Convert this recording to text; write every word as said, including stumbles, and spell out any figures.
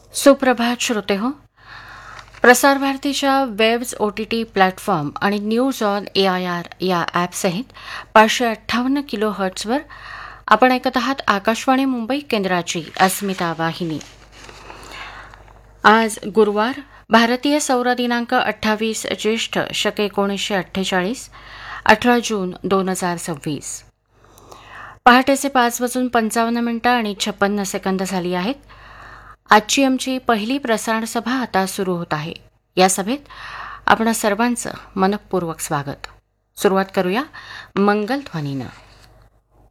सुप्रभात श्रोते हो. प्रसार भारतीच्या webs O T T platform आणि news on A I R या ॲपसहित पाचशे अठ्ठावन्न किलो हर्ट्सवर आपण ऐकत आहात आकाशवाणी मुंबई केंद्राची अस्मिता वाहिनी. आज गुरुवार, भारतीय सौर दिनांक अठ्ठावीस ज्येष्ठ शके एकोणीसशे अठ्ठेचाळीस, अठरा जून दोन हजार सव्वीस. पहाटेचे पाच वाजून पंचावन्न मिनिटं आणि छप्पन्न सेकंद झाली आहेत. आजची आमची पहिली प्रसारण सभा आता सुरू होत आहे. या सभेत आपण सर्वांचं मनपूर्वक स्वागत. सुरुवात करूया मंगलध्वनीनं.